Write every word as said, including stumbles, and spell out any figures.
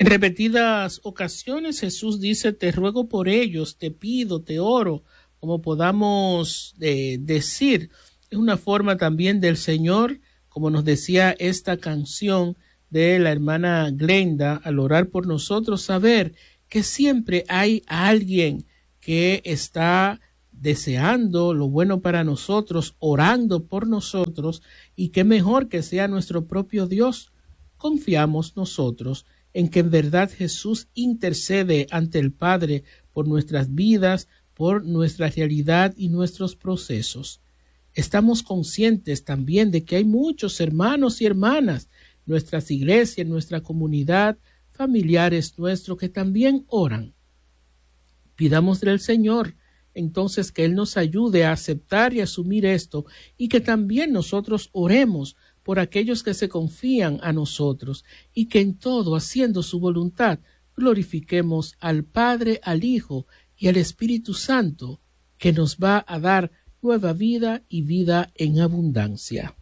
En repetidas ocasiones Jesús dice, te ruego por ellos, te pido, te oro, como podamos eh, decir. Es una forma también del Señor, como nos decía esta canción de la hermana Glenda, al orar por nosotros, saber que siempre hay alguien que está deseando lo bueno para nosotros, orando por nosotros, y que mejor que sea nuestro propio Dios. Confiamos nosotros en que en verdad Jesús intercede ante el Padre por nuestras vidas, por nuestra realidad y nuestros procesos. Estamos conscientes también de que hay muchos hermanos y hermanas, nuestras iglesias, nuestra comunidad, familiares nuestros que también oran. Pidámosle al Señor entonces que Él nos ayude a aceptar y asumir esto, y que también nosotros oremos por aquellos que se confían a nosotros, y que en todo, haciendo su voluntad, glorifiquemos al Padre, al Hijo y al Espíritu Santo, que nos va a dar nueva vida y vida en abundancia.